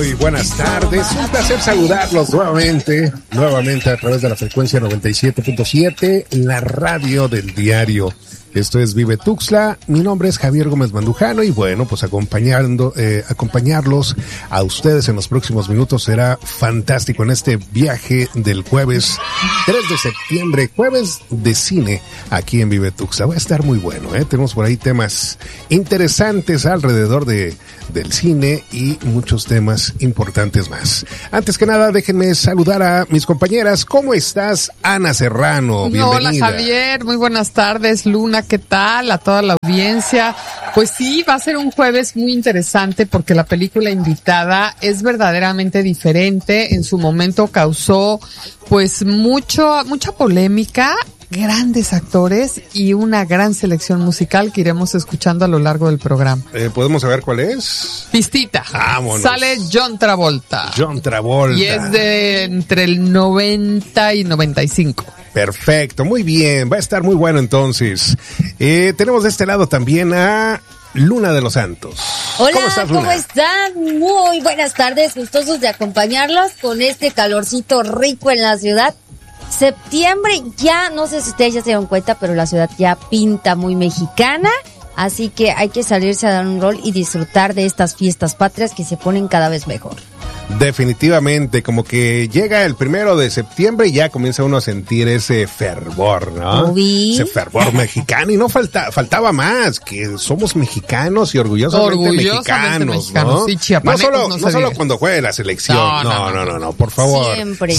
Muy buenas tardes, un placer saludarlos nuevamente a través de la frecuencia 97.7, la radio del diario. Esto es Vive Tuxtla, mi nombre es Javier Gómez Mandujano y bueno, pues acompañarlos a ustedes en los próximos minutos será fantástico en este viaje del jueves 3 de septiembre, jueves de cine aquí en Vive Tuxtla. Va a estar muy bueno, tenemos por ahí temas interesantes alrededor del cine y muchos temas importantes más. Antes que nada, déjenme saludar a mis compañeras. ¿Cómo estás, Ana Serrano? Bienvenida. Hola, Javier. Muy buenas tardes, Luna. ¿Qué tal? A toda la audiencia. Pues sí, va a ser un jueves muy interesante porque la película invitada es verdaderamente diferente. En su momento causó pues mucha polémica, grandes actores y una gran selección musical que iremos escuchando a lo largo del programa. ¿Podemos saber cuál es? Pistita. Vámonos. Sale John Travolta. John Travolta. Y es de entre el 90 y 95. Perfecto, muy bien, va a estar muy bueno entonces. Tenemos de este lado también a Luna de los Santos. Hola, ¿cómo estás, Luna? ¿Cómo están? Muy buenas tardes, gustosos de acompañarlos con este calorcito rico en la ciudad. Septiembre ya, no sé si ustedes ya se dieron cuenta, pero la ciudad ya pinta muy mexicana. Así que hay que salirse a dar un rol y disfrutar de estas fiestas patrias que se ponen cada vez mejor. Definitivamente, como que llega el 1 de septiembre y ya comienza uno a sentir ese fervor, ¿no? Uy. Ese fervor mexicano y no faltaba más, que somos mexicanos y orgullosamente mexicanos, ¿no? Sí, no solo cuando juegue la selección, no, por favor.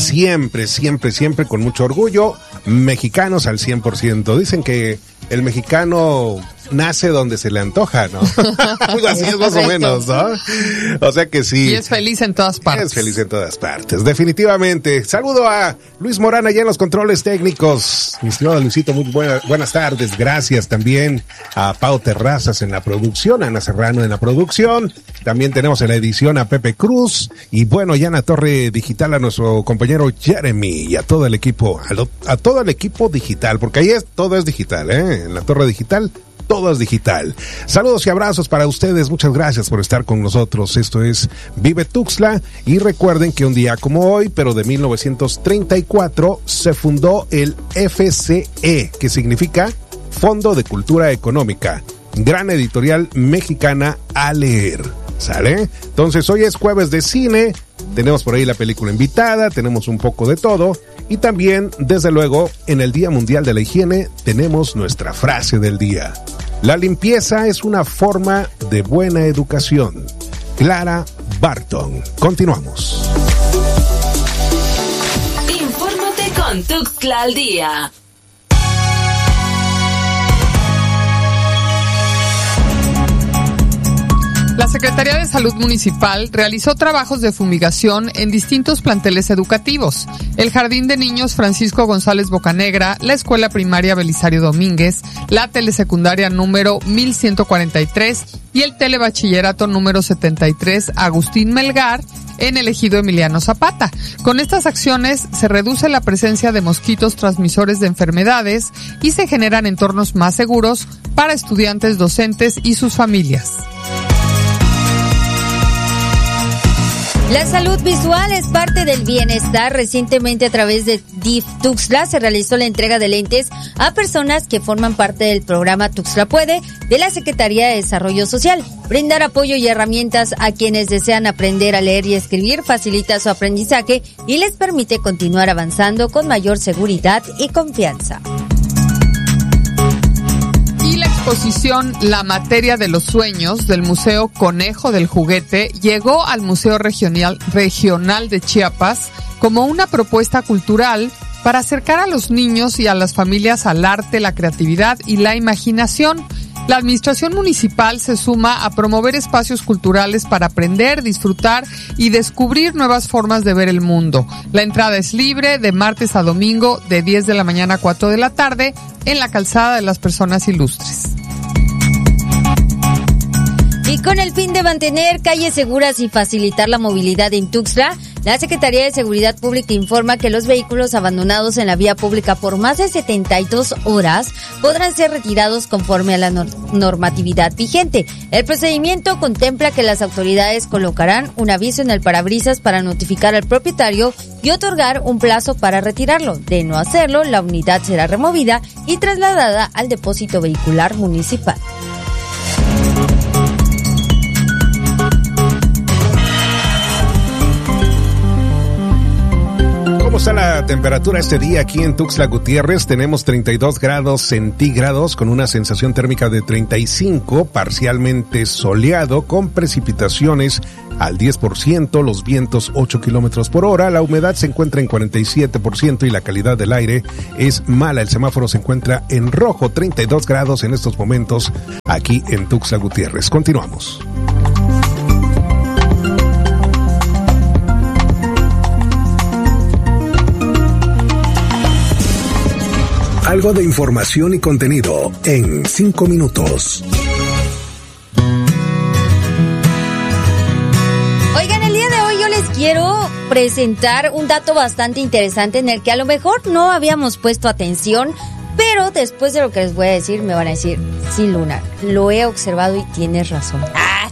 Siempre con mucho orgullo, mexicanos al 100%. Dicen que el mexicano nace donde se le antoja, ¿no? Algo así es más o menos, ¿no? O sea que sí. Y es feliz en todas partes. Es feliz en todas partes, definitivamente. Saludo a Luis Morán allá en los controles técnicos. Mi estimado Luisito, muy buenas tardes. Gracias también a Pau Terrazas en la producción, a Ana Serrano en la producción. También tenemos en la edición a Pepe Cruz. Y bueno, ya en la torre digital a nuestro compañero Jeremy y a todo el equipo, a todo el equipo digital, porque ahí todo es digital, en la torre digital. Todo es digital. Saludos y abrazos para ustedes. Muchas gracias por estar con nosotros. Esto es Vive Tuxtla. Y recuerden que un día como hoy, pero de 1934, se fundó el FCE, que significa Fondo de Cultura Económica. Gran editorial mexicana a leer. ¿Sale? Entonces hoy es jueves de cine. Tenemos por ahí la película invitada. Tenemos un poco de todo. Y también, desde luego, en el Día Mundial de la Higiene tenemos nuestra frase del día. La limpieza es una forma de buena educación. Clara Barton. Continuamos. Infórmate con Tuxtla al Día. La Secretaría de Salud Municipal realizó trabajos de fumigación en distintos planteles educativos. El Jardín de Niños Francisco González Bocanegra, la Escuela Primaria Belisario Domínguez, la Telesecundaria número 1143 y el Telebachillerato número 73 Agustín Melgar en el ejido Emiliano Zapata. Con estas acciones se reduce la presencia de mosquitos transmisores de enfermedades y se generan entornos más seguros para estudiantes, docentes y sus familias. La salud visual es parte del bienestar. Recientemente, a través de DIF Tuxtla, se realizó la entrega de lentes a personas que forman parte del programa Tuxtla Puede de la Secretaría de Desarrollo Social. Brindar apoyo y herramientas a quienes desean aprender a leer y escribir facilita su aprendizaje y les permite continuar avanzando con mayor seguridad y confianza. La exposición La Materia de los Sueños del Museo Conejo del Juguete llegó al Museo Regional de Chiapas como una propuesta cultural para acercar a los niños y a las familias al arte, la creatividad y la imaginación. La administración municipal se suma a promover espacios culturales para aprender, disfrutar y descubrir nuevas formas de ver el mundo. La entrada es libre de martes a domingo de 10 de la mañana a 4 de la tarde en la Calzada de las Personas Ilustres. Y con el fin de mantener calles seguras y facilitar la movilidad en Tuxtla, La Secretaría de Seguridad Pública informa que los vehículos abandonados en la vía pública por más de 72 horas podrán ser retirados conforme a la normatividad vigente. El procedimiento contempla que las autoridades colocarán un aviso en el parabrisas para notificar al propietario y otorgar un plazo para retirarlo. De no hacerlo, la unidad será removida y trasladada al depósito vehicular municipal. ¿Cómo está la temperatura este día aquí en Tuxtla Gutiérrez? Tenemos 32 grados centígrados con una sensación térmica de 35, parcialmente soleado, con precipitaciones al 10%, los vientos 8 kilómetros por hora, la humedad se encuentra en 47% y la calidad del aire es mala. El semáforo se encuentra en rojo, 32 grados en estos momentos aquí en Tuxtla Gutiérrez. Continuamos. Algo de información y contenido en 5 minutos. Oigan, el día de hoy yo les quiero presentar un dato bastante interesante en el que a lo mejor no habíamos puesto atención, pero después de lo que les voy a decir me van a decir, sí, Luna, lo he observado y tienes razón.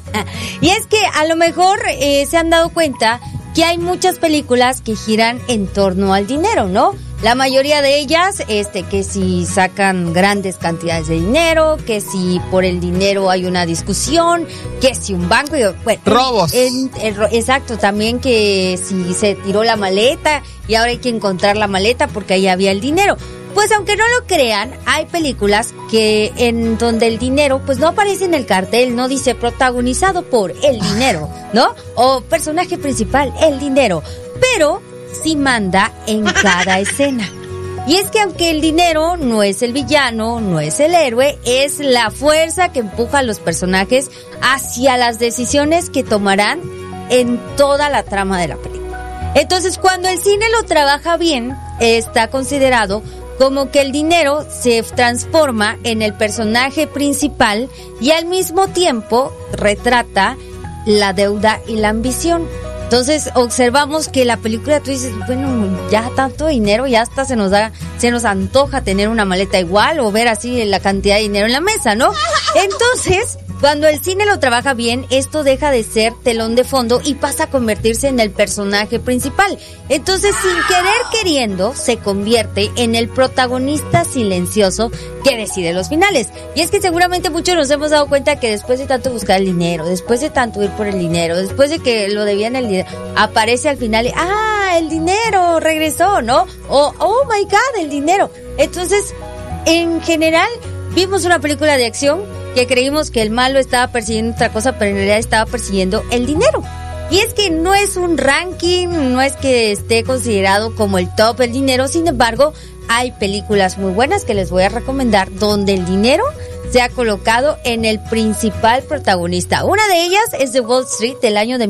Y es que a lo mejor se han dado cuenta que hay muchas películas que giran en torno al dinero, ¿no? La mayoría de ellas, que si sacan grandes cantidades de dinero, que si por el dinero hay una discusión, que si un banco, bueno, robos. Exacto, también que si se tiró la maleta y ahora hay que encontrar la maleta porque ahí había el dinero. Pues aunque no lo crean, hay películas que en donde el dinero pues no aparece en el cartel, no dice protagonizado por el dinero, ¿no? O personaje principal, el dinero, pero sí manda en cada escena. Y es que aunque el dinero no es el villano, no es el héroe, es la fuerza que empuja a los personajes hacia las decisiones que tomarán en toda la trama de la película. Entonces, cuando el cine lo trabaja bien, está considerado como que el dinero se transforma en el personaje principal y al mismo tiempo retrata la deuda y la ambición. Entonces observamos que la película, tú dices, bueno, ya tanto dinero, ya hasta se nos antoja tener una maleta igual o ver así la cantidad de dinero en la mesa, ¿no? Entonces, cuando el cine lo trabaja bien, esto deja de ser telón de fondo y pasa a convertirse en el personaje principal. Entonces, sin querer queriendo, se convierte en el protagonista silencioso que decide los finales. Y es que seguramente muchos nos hemos dado cuenta que después de tanto buscar el dinero, después de tanto ir por el dinero, después de que lo debían el dinero, aparece al final y, el dinero regresó, ¿no? O, oh my God, el dinero. Entonces, en general, vimos una película de acción que creímos que el malo estaba persiguiendo otra cosa, pero en realidad estaba persiguiendo el dinero. Y es que no es un ranking, no es que esté considerado como el top el dinero, sin embargo, hay películas muy buenas que les voy a recomendar donde el dinero se ha colocado en el principal protagonista. Una de ellas es The Wall Street del año de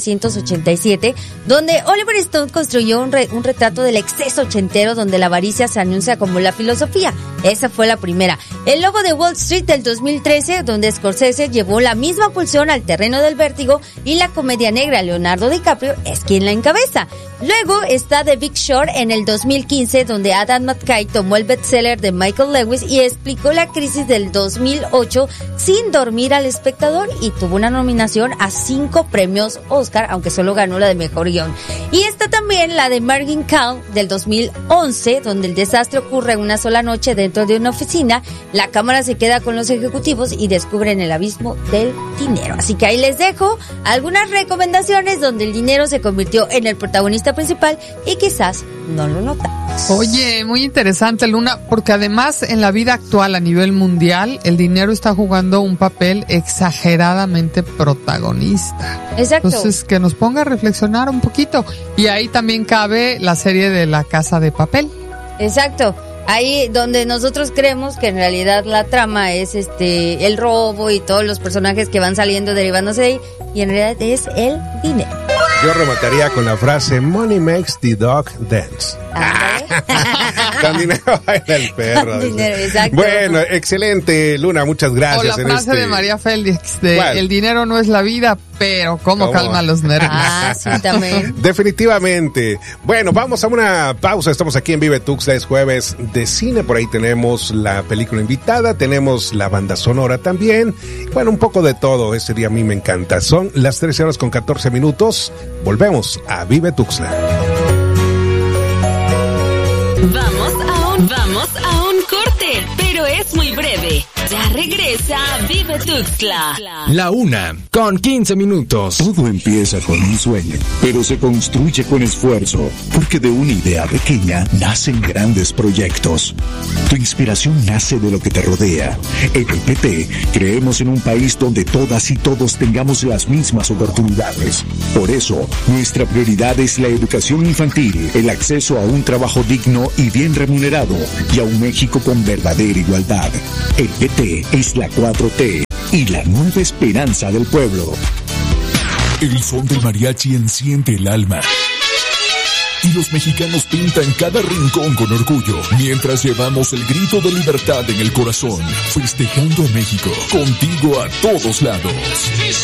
1987, donde Oliver Stone construyó un retrato del exceso ochentero donde la avaricia se anuncia como la filosofía. Esa fue la primera. El Lobo de Wall Street del 2013, donde Scorsese llevó la misma pulsión al terreno del vértigo, y la comedia negra Leonardo DiCaprio es quien la encabeza. Luego está The Big Short en el 2015, donde Adam McKay tomó el bestseller de Michael Lewis y explicó la crisis del 2008 sin dormir al espectador, y tuvo una nominación a 5 premios Oscar, aunque solo ganó la de mejor guión. Y está también la de Margin Call del 2011, donde el desastre ocurre en una sola noche dentro de una oficina, la cámara se queda con los ejecutivos y descubren el abismo del dinero. Así que ahí les dejo algunas recomendaciones donde el dinero se convirtió en el protagonista principal y quizás no lo notamos. Oye, muy interesante, Luna, porque además en la vida actual a nivel mundial el dinero está jugando un papel exageradamente protagonista. Exacto. Entonces, que nos ponga a reflexionar un poquito. Y ahí también cabe la serie de La Casa de Papel. Exacto. Ahí donde nosotros creemos que en realidad la trama es el robo y todos los personajes que van saliendo derivándose de ahí, y en realidad es el dinero. Yo remataría con la frase Money makes the dog dance. Con dinero baila el perro. Con dinero, exacto. Bueno, excelente, Luna, muchas gracias. O la frase de María Félix de ¿Cuál? El dinero no es la vida, pero ¿cómo calma los nervios? Ah, sí, también. Definitivamente. Bueno, vamos a una pausa. Estamos aquí en Vive Tuxtla, es jueves de cine. Por ahí tenemos la película invitada, tenemos la banda sonora también. Bueno, un poco de todo. Este día a mí me encanta. Son las 13:14. Volvemos a Vive Tuxtla. Vamos a un corte, pero es muy breve. Ya regresa Vive Tuxtla. 1:15. Todo empieza con un sueño, pero se construye con esfuerzo, porque de una idea pequeña nacen grandes proyectos. Tu inspiración nace de lo que te rodea. En el PT creemos en un país donde todas y todos tengamos las mismas oportunidades. Por eso, nuestra prioridad es la educación infantil, el acceso a un trabajo digno y bien remunerado, y a un México con verdadera igualdad. El PT es la 4T y la nueva esperanza del pueblo. El son del mariachi enciende el alma. Y los mexicanos pintan cada rincón con orgullo, mientras llevamos el grito de libertad en el corazón, festejando a México, contigo a todos lados.